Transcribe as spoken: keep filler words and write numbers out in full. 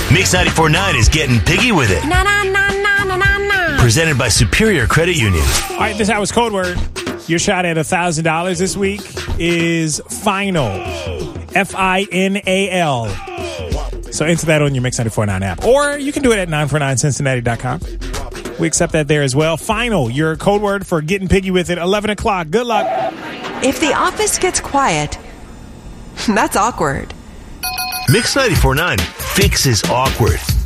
Mix ninety-four point nine is getting piggy with it. Na na na na na na na. Presented by Superior Credit Union. All right, this hour's code word. Your shot at one thousand dollars this week is final. F I N A L. So enter that on your Mix ninety-four point nine app. Or you can do it at nine four nine cincinnati dot com. We accept that there as well. Final, your code word for getting piggy with it. eleven o'clock. Good luck. If the office gets quiet, that's awkward. Mix ninety-four point nine fixes awkward.